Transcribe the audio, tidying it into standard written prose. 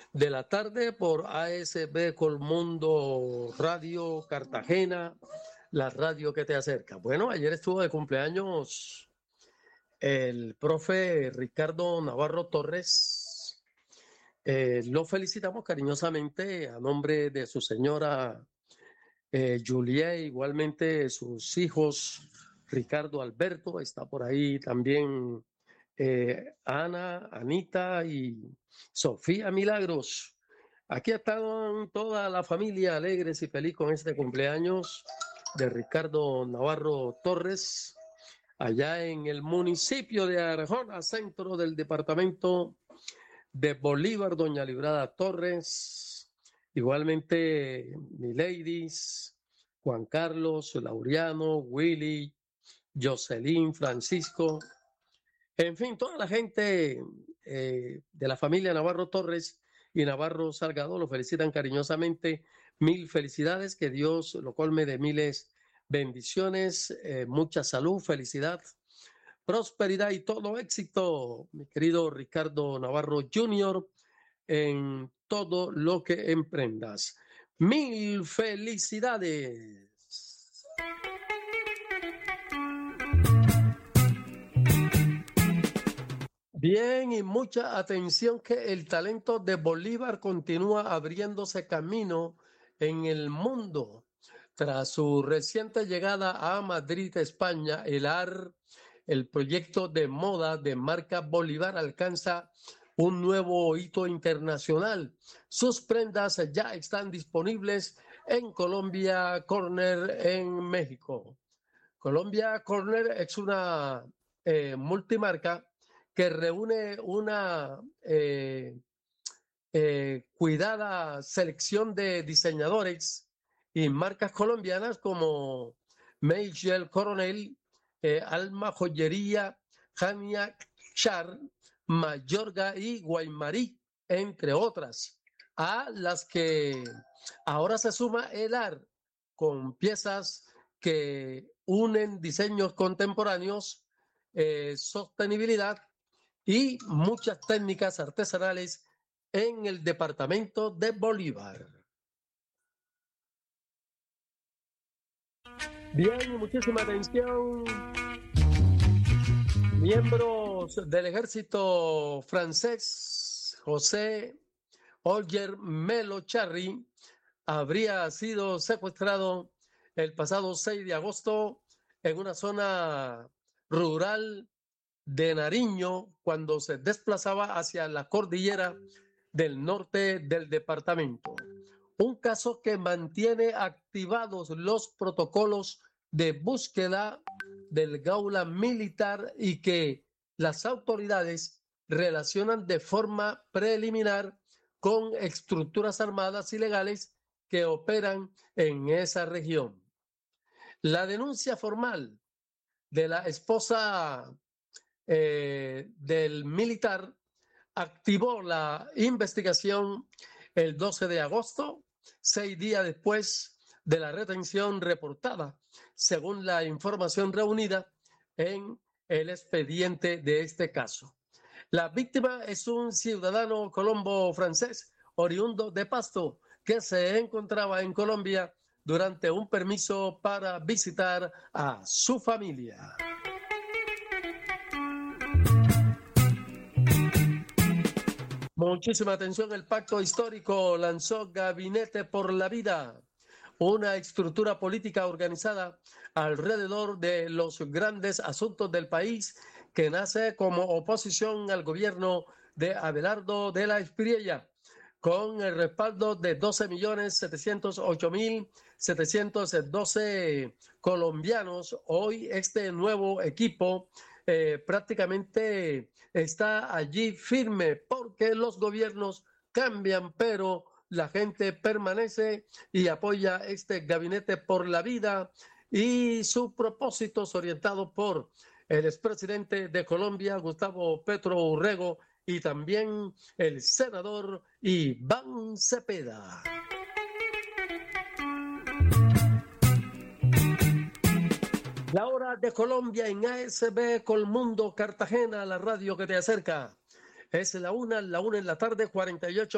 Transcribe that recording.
de la tarde por ASB Colmundo Radio Cartagena, la radio que te acerca. Bueno, ayer estuvo de cumpleaños el profe Ricardo Navarro Torres. Lo felicitamos cariñosamente a nombre de su señora Juliet, igualmente sus hijos Ricardo Alberto, está por ahí también Ana, Anita y Sofía Milagros. Aquí están toda la familia alegres y feliz con este cumpleaños de Ricardo Navarro Torres, allá en el municipio de Arjona, centro del departamento de Bolívar, doña Librada Torres, igualmente Miladies, Juan Carlos, Laureano, Willy, Jocelyn, Francisco, en fin, toda la gente de la familia Navarro Torres y Navarro Salgado lo felicitan cariñosamente. Mil felicidades, que Dios lo colme de miles bendiciones, mucha salud, felicidad, prosperidad y todo éxito, mi querido Ricardo Navarro Jr., en todo lo que emprendas. Mil felicidades. Bien, y mucha atención que el talento de Bolívar continúa abriéndose camino en el mundo. Tras su reciente llegada a Madrid, España, el proyecto de moda de marca Bolívar alcanza un nuevo hito internacional. Sus prendas ya están disponibles en Colombia Corner en México. Colombia Corner es una multimarca que reúne una cuidada selección de diseñadores y marcas colombianas como Michel Coronel, Alma Joyería, Jania Char, Mayorga y Guaymarí, entre otras, a las que ahora se suma el AR con piezas que unen diseños contemporáneos, sostenibilidad y muchas técnicas artesanales en el departamento de Bolívar. Bien, muchísima atención. Miembros del ejército francés, José Olger Melo Charry, habría sido secuestrado el pasado 6 de agosto en una zona rural de Nariño cuando se desplazaba hacia la cordillera del norte del departamento. Un caso que mantiene activados los protocolos de búsqueda del Gaula militar y que las autoridades relacionan de forma preliminar con estructuras armadas ilegales que operan en esa región. La denuncia formal de la esposa del militar activó la investigación el 12 de agosto, 6 días después de la retención reportada, según la información reunida en el expediente de este caso. La víctima es un ciudadano colombo-francés oriundo de Pasto que se encontraba en Colombia durante un permiso para visitar a su familia. Muchísima atención, el Pacto Histórico lanzó Gabinete por la Vida, una estructura política organizada alrededor de los grandes asuntos del país que nace como oposición al gobierno de Abelardo de la Espriella, con el respaldo de 12.708.712 colombianos. Hoy este nuevo equipo prácticamente está allí firme porque los gobiernos cambian, pero la gente permanece y apoya este Gabinete por la Vida y sus propósitos orientados por el expresidente de Colombia, Gustavo Petro Urrego, y también el senador Iván Cepeda. La hora de Colombia en ASB Colmundo Cartagena, la radio que te acerca. Es la una en la tarde, 48